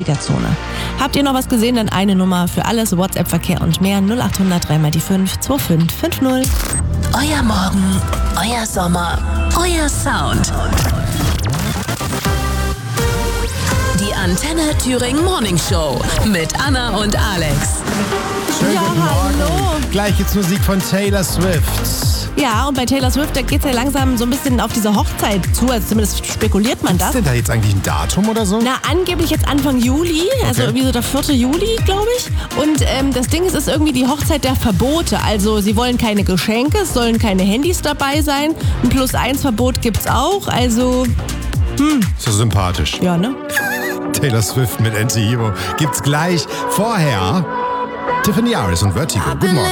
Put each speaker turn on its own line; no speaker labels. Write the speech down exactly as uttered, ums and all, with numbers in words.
Fußgängerzone. Habt ihr noch was gesehen? Dann eine Nummer für alles, WhatsApp-Verkehr und mehr. null acht hundert drei mal die fünf zwei fünf fünf null.
Euer Morgen, euer Sommer, euer Sound. Die Antenne Thüringen Morning Show mit Anna und Alex.
Schönen
Ja,
guten Morgen.
hallo.
Gleich jetzt Musik von Taylor Swift.
Ja, und bei Taylor Swift, da geht es ja langsam so ein bisschen auf diese Hochzeit zu, also zumindest spekuliert man das.
Ist denn da jetzt eigentlich ein Datum oder so?
Na, angeblich jetzt Anfang Juli, also
Okay.
irgendwie so der vierte Juli, glaube ich. Und ähm, das Ding ist, es ist irgendwie die Hochzeit der Verbote. Also sie wollen keine Geschenke, es sollen keine Handys dabei sein. Ein Plus-eins-Verbot gibt's auch, also
Ist ja sympathisch.
ja, ne?
Taylor Swift mit Anti-Hero gibt's gleich. Vorher Tiffany Harris und Vertigo. Guten Morgen.